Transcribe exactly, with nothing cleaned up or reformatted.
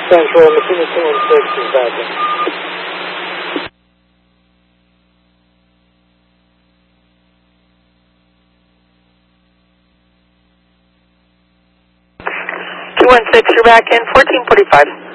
Central, Messina two one six is back in. two one six, you're back in, fourteen forty-five.